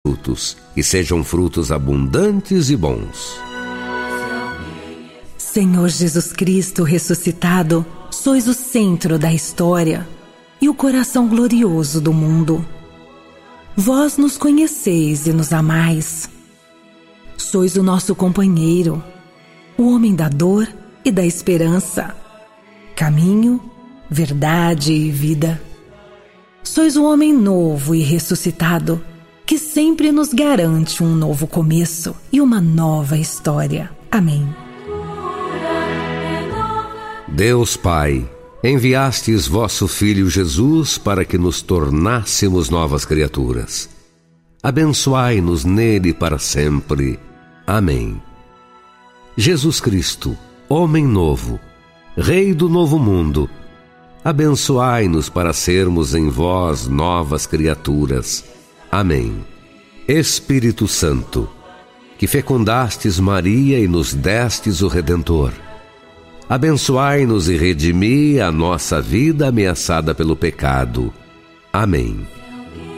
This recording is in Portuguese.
frutos, e sejam frutos abundantes e bons. Senhor Jesus Cristo ressuscitado, sois o centro da história e o coração glorioso do mundo. Vós nos conheceis e nos amais. Sois o nosso companheiro, o homem da dor e da esperança, caminho, verdade e vida. Sois o homem novo e ressuscitado, que sempre nos garante um novo começo e uma nova história. Amém. Deus Pai, enviastes vosso Filho Jesus para que nos tornássemos novas criaturas. Abençoai-nos nele para sempre. Amém. Jesus Cristo, homem novo, Rei do novo mundo, abençoai-nos para sermos em vós novas criaturas. Amém. Espírito Santo, que fecundastes Maria e nos destes o Redentor, abençoai-nos e redimi a nossa vida ameaçada pelo pecado. Amém.